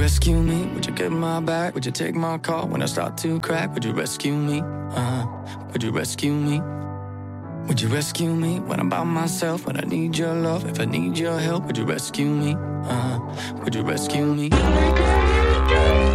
rescue me? Would you get my back? Would you take my call when I start to crack? Would you rescue me? Would you rescue me? Would you rescue me when I'm by myself? When I need your love, if I need your help, would you rescue me? Would you rescue me?